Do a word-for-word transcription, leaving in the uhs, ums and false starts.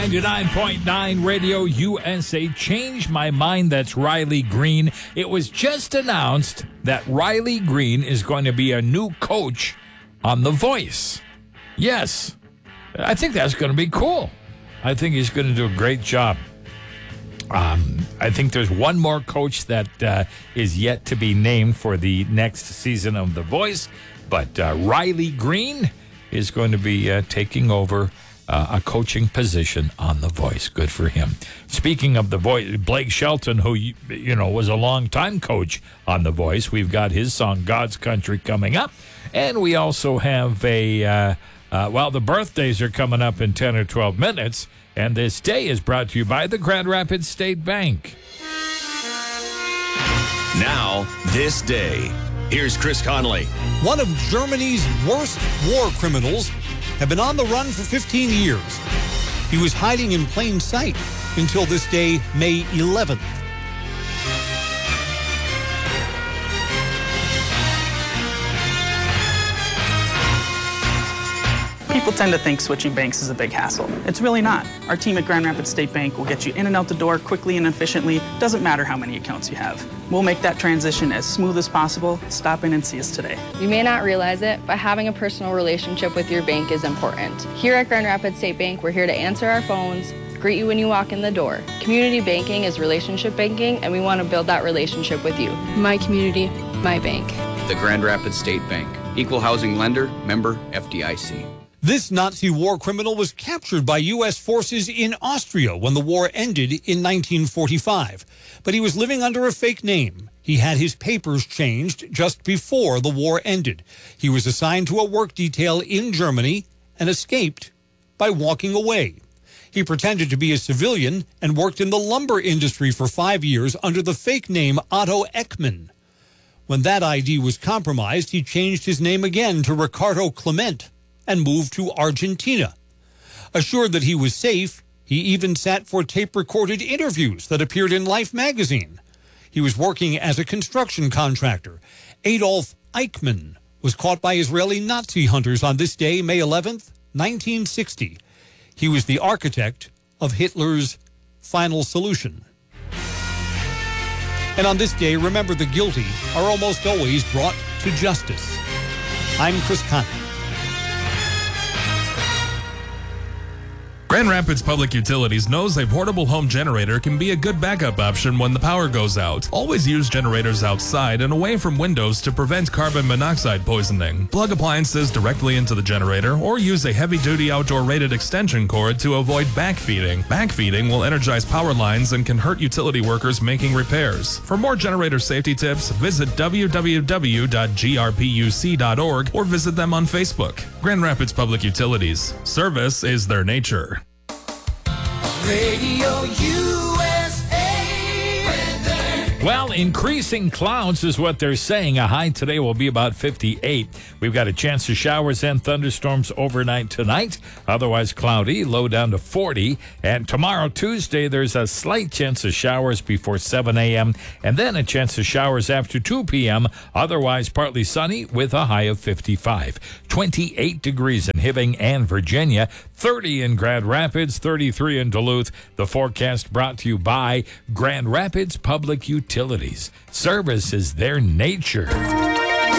ninety-nine point nine Radio U S A. Change my mind. That's Riley Green. It was just announced that Riley Green is going to be a new coach on The Voice. Yes, I think that's going to be cool. I think he's going to do a great job. Um, I think there's one more coach that uh, is yet to be named for the next season of The Voice, but uh, Riley Green is going to be uh, taking over uh, a coaching position on The Voice. Good for him. Speaking of The Voice, Blake Shelton, who you know was a longtime coach on The Voice, we've got his song "God's Country" coming up, and we also have a uh, uh, well, the birthdays are coming up in ten or twelve minutes. And this day is brought to you by the Grand Rapids State Bank. Now, this day. Here's Chris Conley. One of Germany's worst war criminals had been on the run for fifteen years. He was hiding in plain sight until this day, May eleventh. People tend to think switching banks is a big hassle. It's really not. Our team at Grand Rapids State Bank will get you in and out the door quickly and efficiently. Doesn't matter how many accounts you have. We'll make that transition as smooth as possible. Stop in and see us today. You may not realize it, but having a personal relationship with your bank is important. Here at Grand Rapids State Bank, we're here to answer our phones, greet you when you walk in the door. Community banking is relationship banking, and we want to build that relationship with you. My community, my bank. The Grand Rapids State Bank. Equal housing lender, member F D I C. This Nazi war criminal was captured by U S forces in Austria when the war ended in nineteen forty-five. But he was living under a fake name. He had his papers changed just before the war ended. He was assigned to a work detail in Germany and escaped by walking away. He pretended to be a civilian and worked in the lumber industry for five years under the fake name Otto Eckmann. When that I D was compromised, he changed his name again to Ricardo Clement and moved to Argentina. Assured that he was safe, he even sat for tape-recorded interviews that appeared in Life magazine. He was working as a construction contractor. Adolf Eichmann was caught by Israeli Nazi hunters on this day, May eleventh, nineteen sixty. He was the architect of Hitler's final solution. And on this day, remember the guilty are almost always brought to justice. I'm Chris Conley. Grand Rapids Public Utilities knows a portable home generator can be a good backup option when the power goes out. Always use generators outside and away from windows to prevent carbon monoxide poisoning. Plug appliances directly into the generator or use a heavy-duty outdoor rated extension cord to avoid backfeeding. Backfeeding will energize power lines and can hurt utility workers making repairs. For more generator safety tips, visit w w w dot g r p u c dot org or visit them on Facebook. Grand Rapids Public Utilities. Service is their nature. Radio U S A. Well, increasing clouds is what they're saying. A high today will be about fifty-eight. We've got a chance of showers and thunderstorms overnight tonight. Otherwise cloudy, low down to forty. And tomorrow, Tuesday, there's a slight chance of showers before seven a.m. and then a chance of showers after two p.m. Otherwise partly sunny with a high of fifty-five. twenty-eight degrees in Hibbing and Virginia. thirty in Grand Rapids, thirty-three in Duluth. The forecast brought to you by Grand Rapids Public Utilities. Service is their nature.